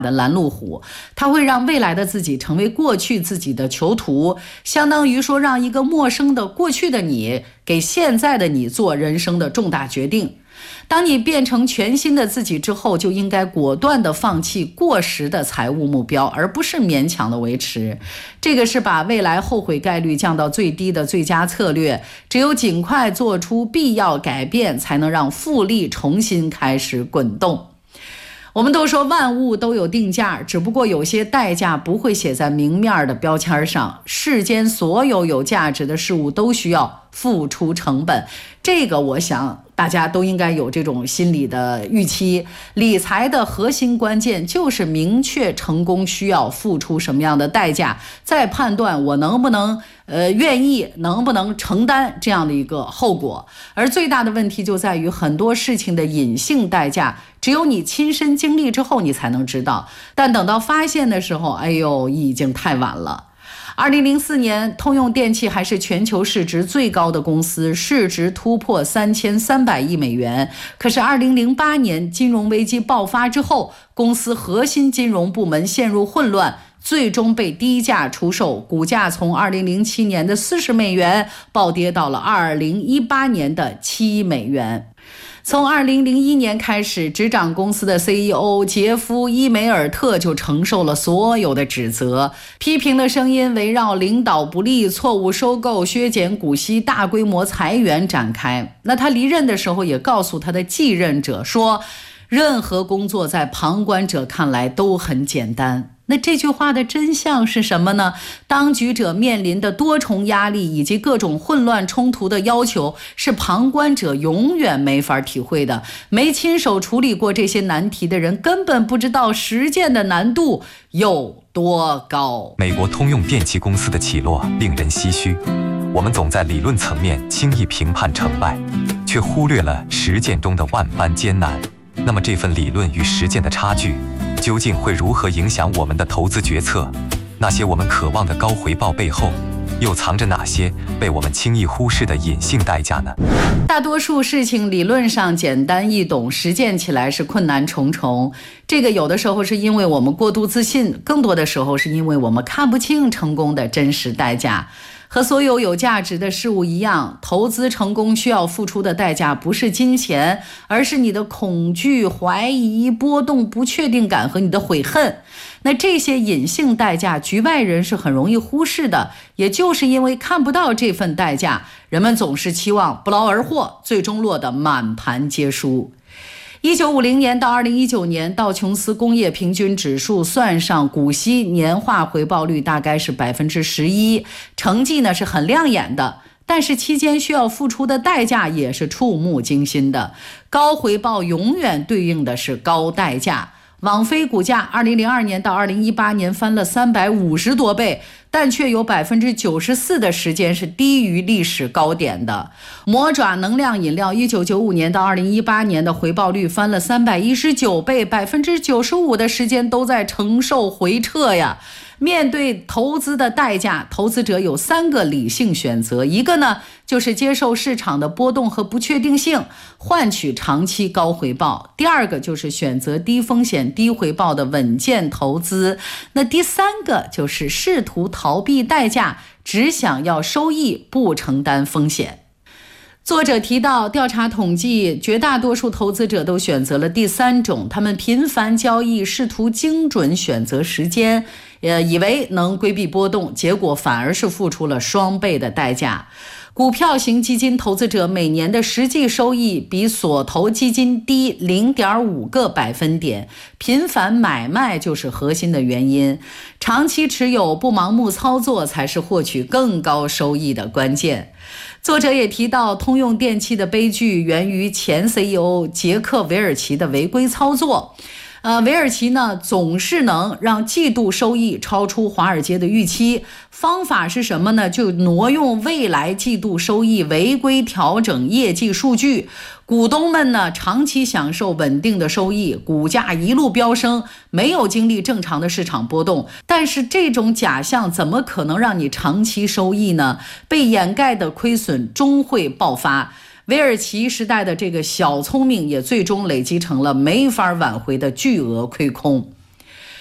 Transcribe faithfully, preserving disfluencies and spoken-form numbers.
的拦路虎，它会让未来的自己成为过去自己的囚徒，相当于说让一个陌生的过去的你给现在的你做人生的重大决定。当你变成全新的自己之后，就应该果断地放弃过时的财务目标，而不是勉强的维持。这个是把未来后悔概率降到最低的最佳策略。只有尽快做出必要改变，才能让复利重新开始滚动。我们都说万物都有定价，只不过有些代价不会写在明面的标签上。世间所有有价值的事物都需要付出成本，这个我想大家都应该有这种心理的预期。理财的核心关键就是明确成功需要付出什么样的代价，再判断我能不能呃愿意能不能承担这样的一个后果。而最大的问题就在于很多事情的隐性代价，只有你亲身经历之后你才能知道，但等到发现的时候，哎呦，已经太晚了。二零零四年，通用电气还是全球市值最高的公司，市值突破三千三百亿美元。可是二零零八年金融危机爆发之后，公司核心金融部门陷入混乱，最终被低价出售，股价从二零零七年的四十美元暴跌到了二零一八年的七美元。从二零零一年开始，执掌公司的 C E O 杰夫·伊梅尔特就承受了所有的指责，批评的声音围绕领导不力、错误收购、削减股息、大规模裁员展开。那他离任的时候也告诉他的继任者说，任何工作在旁观者看来都很简单。那这句话的真相是什么呢？当局者面临的多重压力以及各种混乱冲突的要求，是旁观者永远没法体会的。没亲手处理过这些难题的人，根本不知道实践的难度有多高。 美国通用电气公司的起落令人唏嘘，我们总在理论层面轻易评判成败，却忽略了实践中的万般艰难。那么这份理论与实践的差距究竟会如何影响我们的投资决策？那些我们渴望的高回报背后，又藏着哪些被我们轻易忽视的隐性代价呢？ 大多数事情理论上简单易懂，实践起来是困难重重。这个有的时候是因为我们过度自信，更多的时候是因为我们看不清成功的真实代价。和所有有价值的事物一样，投资成功需要付出的代价不是金钱，而是你的恐惧、怀疑、波动、不确定感和你的悔恨。那这些隐性代价，局外人是很容易忽视的，也就是因为看不到这份代价，人们总是期望不劳而获，最终落得满盘皆输。一九五零年到二零一九年，道琼斯工业平均指数算上股息，年化回报率大概是百分之十一，成绩呢是很亮眼的。但是期间需要付出的代价也是触目惊心的，高回报永远对应的是高代价。网飞股价二零零二年到二零一八年翻了三百五十多倍，但却有百分之九十四的时间是低于历史高点的。魔爪能量饮料一九九五年到二零一八年的回报率翻了三百一十九倍，百分之九十五的时间都在承受回撤呀。面对投资的代价，投资者有三个理性选择，一个呢就是接受市场的波动和不确定性，换取长期高回报；第二个就是选择低风险低回报的稳健投资；那第三个就是试图逃避代价，只想要收益，不承担风险。作者提到，调查统计，绝大多数投资者都选择了第三种，他们频繁交易，试图精准选择时间，呃，以为能规避波动，结果反而是付出了双倍的代价。股票型基金投资者每年的实际收益比所投基金低 零点五 个百分点，频繁买卖就是核心的原因。长期持有不盲目操作才是获取更高收益的关键。作者也提到，通用电气的悲剧源于前 C E O 杰克·韦尔奇的违规操作。呃，韦尔奇呢总是能让季度收益超出华尔街的预期，方法是什么呢？就挪用未来季度收益违规调整业绩数据，股东们呢长期享受稳定的收益，股价一路飙升，没有经历正常的市场波动。但是这种假象怎么可能让你长期收益呢？被掩盖的亏损终会爆发。韦尔奇时代的这个小聪明也最终累积成了没法挽回的巨额亏空。